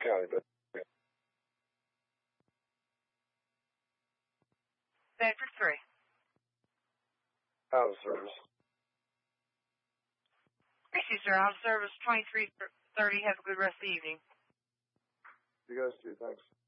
County, but Bedford 3. out of service. Appreciate you, sir. Out of service 2330. Have a good rest of the evening. You guys too, thanks.